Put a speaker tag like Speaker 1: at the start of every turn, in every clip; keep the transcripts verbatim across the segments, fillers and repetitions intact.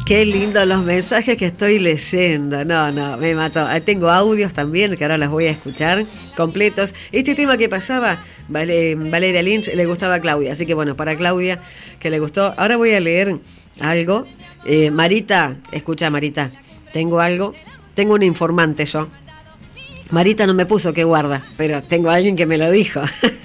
Speaker 1: Qué lindos los mensajes que estoy leyendo. No, no, me mató. Tengo audios también que ahora los voy a escuchar completos. Este tema que pasaba, vale, Valeria Lynch, le gustaba a Claudia. Así que bueno, para Claudia, que le gustó. Ahora voy a leer algo. Eh, Marita, escucha Marita, tengo algo. Tengo un informante yo. Marita no me puso que guarda, pero tengo a alguien que me lo dijo.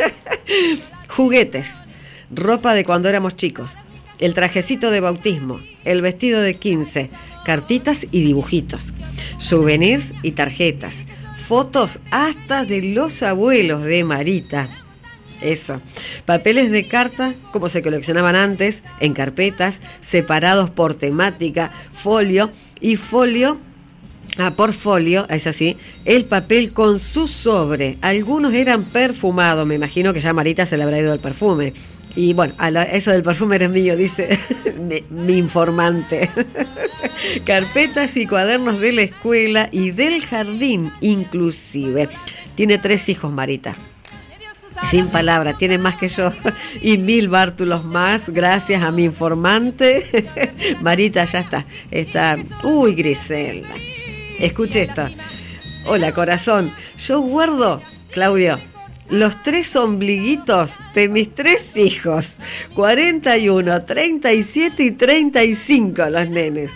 Speaker 1: Juguetes, ropa de cuando éramos chicos, el trajecito de bautismo, el vestido de quince, cartitas y dibujitos, souvenirs y tarjetas, fotos hasta de los abuelos de Marita. Eso, papeles de carta como se coleccionaban antes, en carpetas, separados por temática, folio y folio. Ah, por folio, es así, el papel con su sobre. Algunos eran perfumados, me imagino que ya Marita se le habrá ido el perfume. Y bueno, a la, eso del perfume era mío, dice mi, mi informante. Carpetas y cuadernos de la escuela y del jardín, inclusive. Tiene tres hijos, Marita. Sin palabras, tiene más que yo. Y mil bártulos más, gracias a mi informante. Marita ya está. Está. Uy, Griselda. Escuche esto. Hola, corazón. Yo guardo, Claudio, los tres ombliguitos de mis tres hijos. cuarenta y uno, treinta y siete y treinta y cinco los nenes.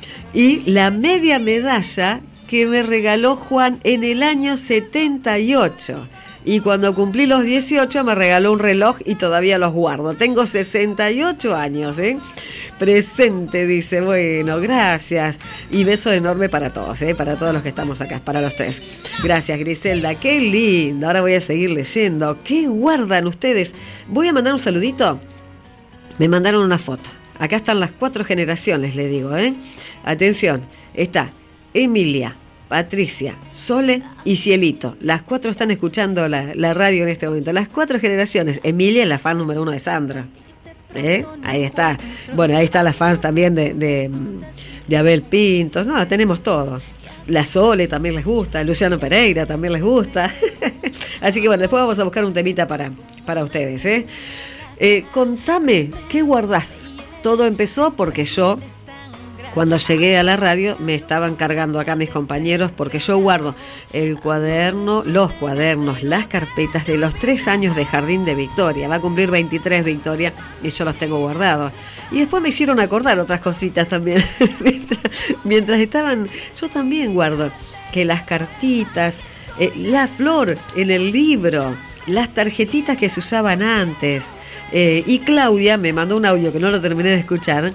Speaker 1: Y la media medalla que me regaló Juan en el año setenta y ocho. Y cuando cumplí los dieciocho me regaló un reloj y todavía los guardo. Tengo sesenta y ocho años, ¿eh? Presente, dice, bueno, gracias. Y beso enorme para todos, ¿eh? Para todos los que estamos acá, para los tres. Gracias, Griselda, qué lindo. Ahora voy a seguir leyendo. ¿Qué guardan ustedes? Voy a mandar un saludito. Me mandaron una foto. Acá están las cuatro generaciones, le digo, ¿eh? Atención, está Emilia, Patricia, Sole y Cielito. Las cuatro están escuchando la, la radio en este momento. Las cuatro generaciones. Emilia es la fan número uno de Sandra. ¿Eh? Ahí está. Bueno, ahí están las fans también de, de, de Abel Pintos. No, tenemos todo. La Sole también les gusta, Luciano Pereira también les gusta. Así que bueno, después vamos a buscar un temita para, para ustedes, ¿eh? Eh, contame, ¿qué guardás? Todo empezó porque yo, cuando llegué a la radio, me estaban cargando acá mis compañeros, porque yo guardo el cuaderno, los cuadernos, las carpetas de los tres años de Jardín de Victoria. Va a cumplir veintitrés Victoria y yo los tengo guardados. Y después me hicieron acordar otras cositas también. mientras, mientras estaban, yo también guardo que las cartitas, eh, la flor en el libro, las tarjetitas que se usaban antes. Eh, y Claudia me mandó un audio que no lo terminé de escuchar.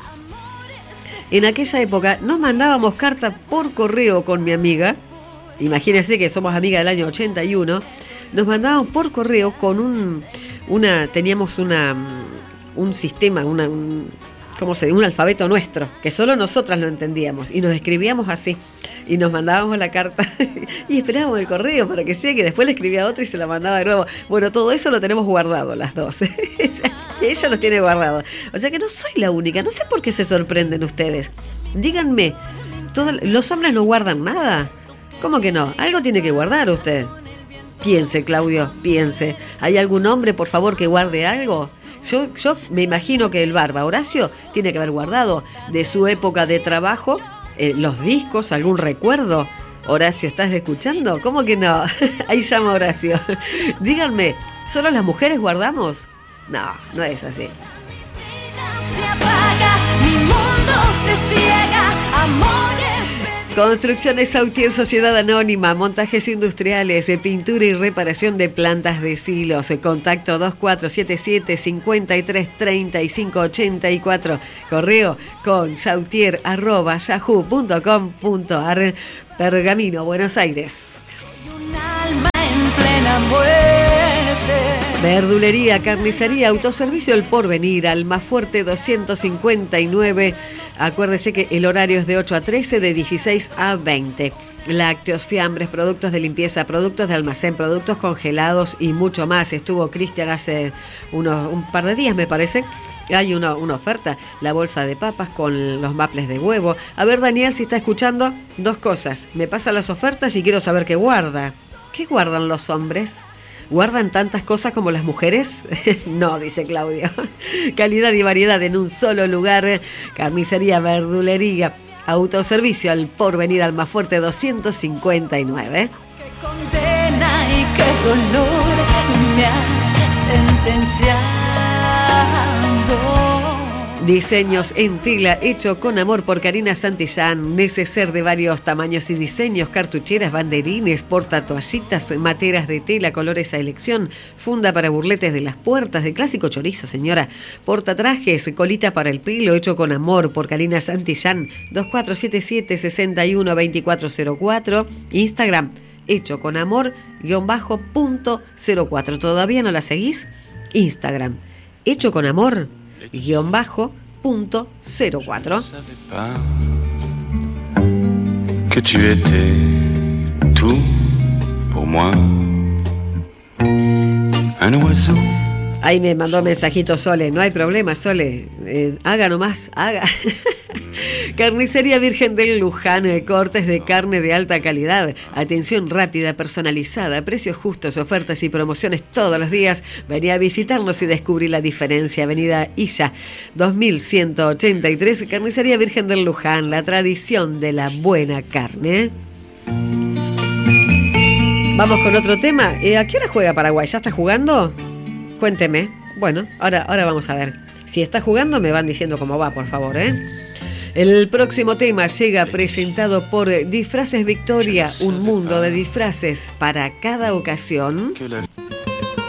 Speaker 1: En aquella época nos mandábamos cartas por correo con mi amiga. Imagínense que somos amigas del año ochenta y uno. Nos mandábamos por correo con un, una, teníamos una, un sistema, una, un, ¿cómo se dice? Un alfabeto nuestro, que solo nosotras lo entendíamos. Y nos escribíamos así. Y nos mandábamos la carta y esperábamos el correo para que llegue. Después le escribía a otra y se la mandaba de nuevo. Bueno, todo eso lo tenemos guardado las dos. ella, ella lo tiene guardado. O sea que no soy la única. No sé por qué se sorprenden ustedes. Díganme, ¿todo, ¿los hombres no guardan nada? ¿Cómo que no? Algo tiene que guardar usted. Piense, Claudio, piense. ¿Hay algún hombre, por favor, que guarde algo? Yo, yo me imagino que el Barba Horacio tiene que haber guardado de su época de trabajo eh, los discos, algún recuerdo. Horacio, ¿estás escuchando? ¿Cómo que no? Ahí llama Horacio. Díganme, ¿solo las mujeres guardamos? No, no es así.
Speaker 2: Se apaga, mi mundo se ciega, amores.
Speaker 1: Construcciones Sautier, Sociedad Anónima, montajes industriales, pintura y reparación de plantas de silos. Contacto dos cuatro siete siete, cinco tres tres cinco ocho cuatro. Correo con sautier arroba yahoo punto com punto ar. Pergamino, Buenos Aires.
Speaker 2: Un alma en plena muerte.
Speaker 1: Verdulería, carnicería, autoservicio El Porvenir, Almafuerte doscientos cincuenta y nueve. Acuérdese que el horario es de ocho a trece, de dieciséis a veinte. Lácteos, fiambres, productos de limpieza, productos de almacén, productos congelados y mucho más. Estuvo Cristian hace unos, un par de días, me parece. Hay una, una oferta, la bolsa de papas con los maples de huevo. A ver, Daniel, si está escuchando, dos cosas. Me pasa las ofertas y quiero saber qué guarda. ¿Qué guardan los hombres? ¿Guardan tantas cosas como las mujeres? No, dice Claudio. Calidad y variedad en un solo lugar. Carnicería, verdulería, autoservicio al Porvenir, Almafuerte doscientos cincuenta y nueve.
Speaker 2: Qué condena y qué dolor me has sentenciado.
Speaker 1: Diseños en tela, hecho con amor por Karina Santillán. Neceser de varios tamaños y diseños, cartucheras, banderines, portatoallitas, materas de tela, colores a elección, funda para burletes de las puertas, de clásico chorizo, señora. Portatrajes, colita para el pelo, hecho con amor por Karina Santillán. dos cuatro siete siete, seis uno, dos cuatro cero cuatro. Instagram, hecho con amor, guión bajo, punto cero cuatro. ¿Todavía no la seguís? Instagram, hecho con amor, guión bajo, punto cero cuatro.
Speaker 3: Que tu étais tout pour moi, un oiseau.
Speaker 1: Ahí me mandó mensajito Sole, no hay problema, Sole, eh, haga nomás, haga. Carnicería Virgen del Luján, eh, cortes de carne de alta calidad, atención rápida, personalizada, precios justos, ofertas y promociones todos los días. Vení a visitarnos y descubrí la diferencia. Avenida Illa, dos mil ciento ochenta y tres, Carnicería Virgen del Luján, la tradición de la buena carne. Vamos con otro tema. Eh, ¿A qué hora juega Paraguay? ¿Ya está jugando? Cuénteme. Bueno, ahora, ahora vamos a ver. Si está jugando, me van diciendo cómo va, por favor, ¿eh? El próximo tema llega presentado por Disfraces Victoria, un mundo de disfraces para cada ocasión.